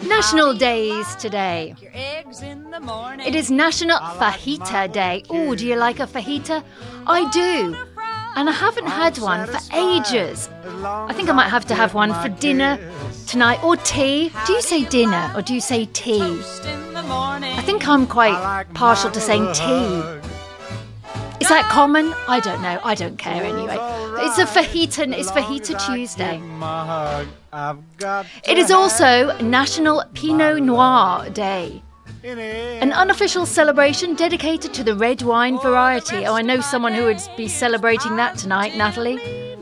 National days today. It is National Fajita Day. Oh, do you like a fajita? I do. And I haven't had one for ages. I think I might have to have one for dinner tonight. Or tea. Do you say dinner or do you say tea? I think I'm quite partial to saying tea. Is that common? I don't know. I don't care anyway. It's Fajita Tuesday. It is also National Pinot Noir Day. An unofficial celebration dedicated to the red wine variety. Oh, I know someone who would be celebrating that tonight, Natalie.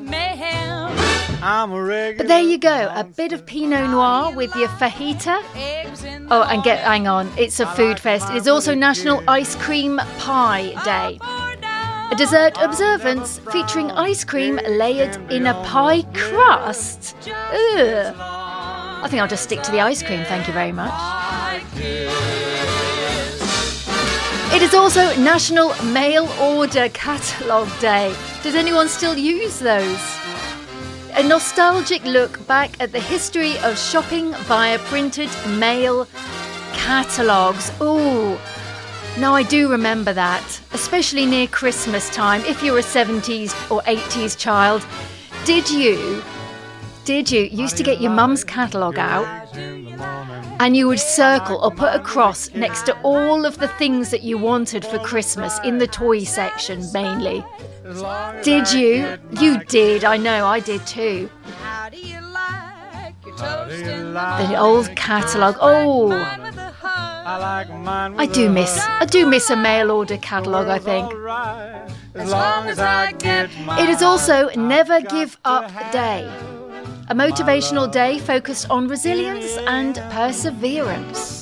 But there you go, a bit of Pinot Noir with your fajita. Oh, and hang on, it's a food fest. It is also National Ice Cream Pie Day. A dessert observance featuring ice cream layered in a pie crust. Ugh. I think I'll just stick to the ice cream, thank you very much. It is also National Mail Order Catalogue Day. Does anyone still use those? A nostalgic look back at the history of shopping via printed mail catalogues. Ooh, now I do remember that, especially near Christmas time. If you're a 70s or 80s child, did you used to get your mum's catalogue out and you would circle or put a cross next to all of the things that you wanted for Christmas in the toy section mainly? Did you? You did. I know, I did too. The old catalogue. Oh, I do miss a mail order catalogue, I think. It is also Never Give Up Day, a motivational day focused on resilience and perseverance.